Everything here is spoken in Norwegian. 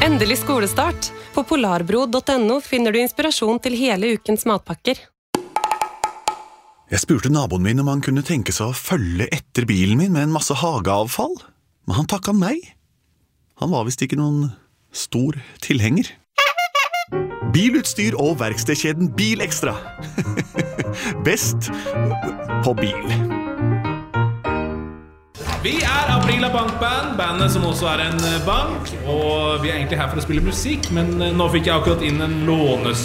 Endelig skolestart. På polarbro.no finner du inspirasjon til hele ukens matpakker. Jeg spurte naboen min om han kunne tenke seg å følge etter bilen min med en masse hageavfall, men han takket nei. Han var vist ikke noen stor tilhenger. Bilutstyr og verkstedkjeden Bilekstra. Best på bil. Vi Aprila Bankband, bandet som også en bank, og vi egentlig her for å spille musikk, men nå fikk jeg akkurat inn en